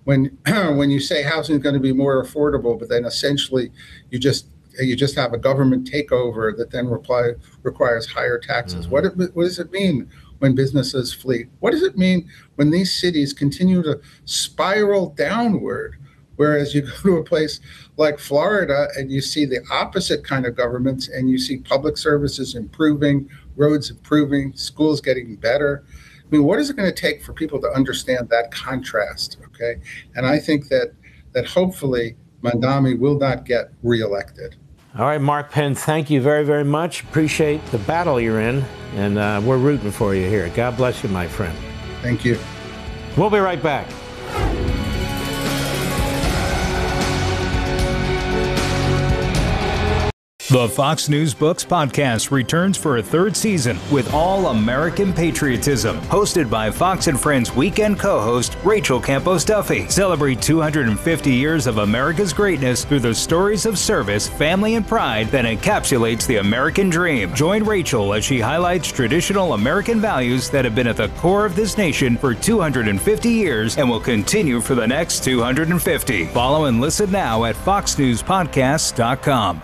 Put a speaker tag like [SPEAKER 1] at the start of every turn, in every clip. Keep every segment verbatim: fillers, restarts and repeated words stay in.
[SPEAKER 1] when when you say housing is going to be more affordable, but then essentially you just you just have a government takeover that then reply, requires higher taxes. Mm-hmm. What, it, what does it mean when businesses flee? What does it mean when these cities continue to spiral downward? Whereas you go to a place like Florida and you see the opposite kind of governments, and you see public services improving, roads improving, schools getting better. I mean, what is it going to take for people to understand that contrast? Okay. And I think that that hopefully Mamdani will not get reelected.
[SPEAKER 2] All right, Mark Penn, thank you very, very much. Appreciate the battle you're in, and uh, we're rooting for you here. God bless you, my friend.
[SPEAKER 1] Thank you.
[SPEAKER 2] We'll be right back.
[SPEAKER 3] The Fox News Books podcast returns for a third season with All American Patriotism, hosted by Fox and Friends weekend co-host Rachel Campos Duffy. Celebrate two hundred fifty years of America's greatness through the stories of service, family, and pride that encapsulates the American dream. Join Rachel as she highlights traditional American values that have been at the core of this nation for two hundred fifty years and will continue for the next two hundred fifty. Follow and listen now at fox news podcasts dot com.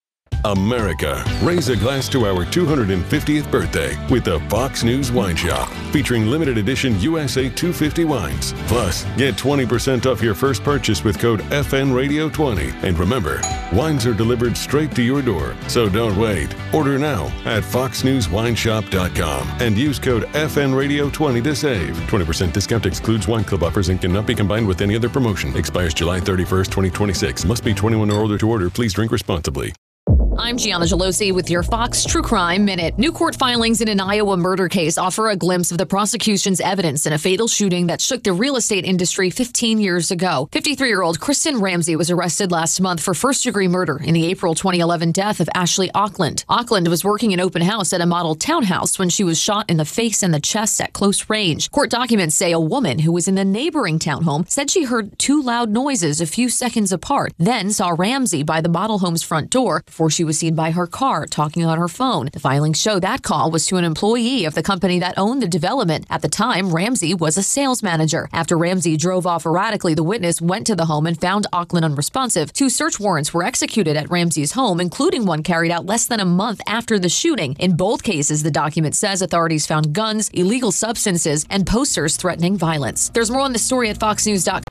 [SPEAKER 4] America, raise a glass to our two hundred fiftieth birthday with the Fox News Wine Shop, featuring limited edition U S A two fifty wines. Plus, get twenty percent off your first purchase with code F N Radio twenty. And remember, wines are delivered straight to your door, so don't wait. Order now at fox news wine shop dot com and use code F N Radio twenty to save. twenty percent discount excludes wine club offers and cannot be combined with any other promotion. Expires July thirty-first, twenty twenty-six. Must be twenty-one or older to order. Please drink responsibly.
[SPEAKER 5] I'm Gianna Gelosi with your Fox True Crime Minute. New court filings in an Iowa murder case offer a glimpse of the prosecution's evidence in a fatal shooting that shook the real estate industry fifteen years ago. fifty-three-year-old Kristen Ramsey was arrested last month for first-degree murder in the April twenty eleven death of Ashley Auckland. Auckland was working an open house at a model townhouse when she was shot in the face and the chest at close range. Court documents say a woman who was in the neighboring townhome said she heard two loud noises a few seconds apart, then saw Ramsey by the model home's front door before she was seen by her car talking on her phone. The filings show that call was to an employee of the company that owned the development. At the time, Ramsey was a sales manager. After Ramsey drove off erratically, the witness went to the home and found Auckland unresponsive. Two search warrants were executed at Ramsey's home, including one carried out less than a month after the shooting. In both cases, the document says authorities found guns, illegal substances, and posters threatening violence. There's more on the story at fox news dot com.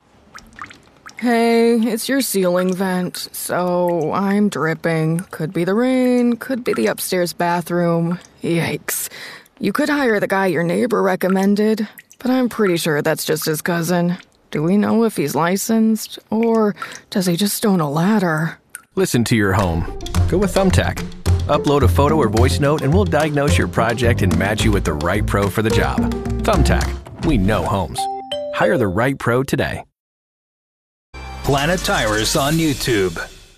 [SPEAKER 6] Hey, it's your ceiling vent, so I'm dripping. Could be the rain, could be the upstairs bathroom. Yikes. You could hire the guy your neighbor recommended, but I'm pretty sure that's just his cousin. Do we know if he's licensed, or does he just own a ladder?
[SPEAKER 7] Listen to your home. Go with Thumbtack. Upload a photo or voice note and we'll diagnose your project and match you with the right pro for the job. Thumbtack. We know homes. Hire the right pro today.
[SPEAKER 3] Planet Tires on YouTube.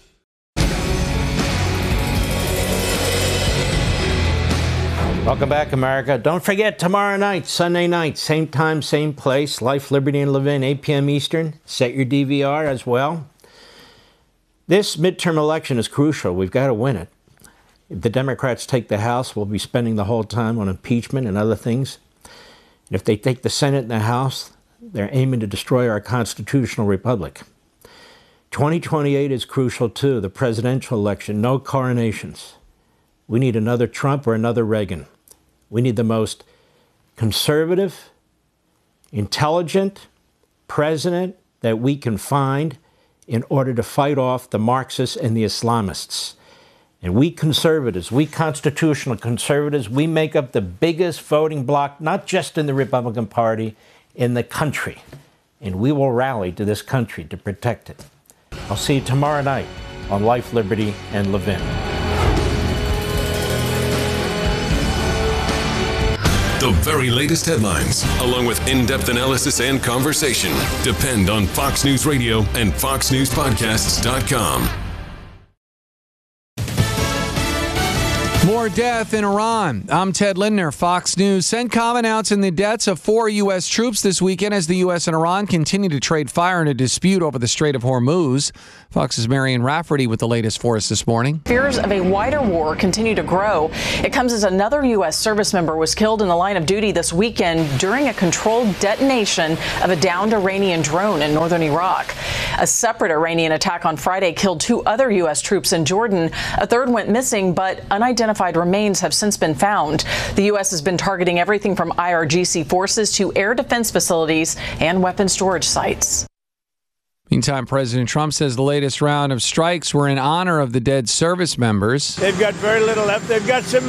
[SPEAKER 2] Welcome back, America. Don't forget, tomorrow night, Sunday night, same time, same place, Life, Liberty, and Levin, eight p.m. Eastern. Set your D V R as well. This midterm election is crucial. We've got to win it. If the Democrats take the House, we'll be spending the whole time on impeachment and other things. And if they take the Senate and the House, they're aiming to destroy our constitutional republic. twenty twenty-eight is crucial, too, the presidential election, no coronations. We need another Trump or another Reagan. We need the most conservative, intelligent president that we can find in order to fight off the Marxists and the Islamists. And we conservatives, we constitutional conservatives, we make up the biggest voting bloc, not just in the Republican Party, in the country. And we will rally to this country to protect it. I'll see you tomorrow night on Life, Liberty, and Levin.
[SPEAKER 4] The very latest headlines, along with in-depth analysis and conversation, depend on Fox News Radio and fox news podcasts dot com.
[SPEAKER 8] More death in Iran. I'm Ted Lindner, Fox News. CENTCOM announcing the deaths of four U S troops this weekend as the U S and Iran continue to trade fire in a dispute over the Strait of Hormuz. Fox's Marion Rafferty with the latest for us this morning.
[SPEAKER 9] Fears of a wider war continue to grow. It comes as another U S service member was killed in the line of duty this weekend during a controlled detonation of a downed Iranian drone in northern Iraq. A separate Iranian attack on Friday killed two other U S troops in Jordan. A third went missing, but unidentified remains have since been found. The U S has been targeting everything from I R G C forces to air defense facilities and weapon storage sites.
[SPEAKER 8] Meantime, President Trump says the latest round of strikes were in honor of the dead service members.
[SPEAKER 10] They've got very little left. They've got some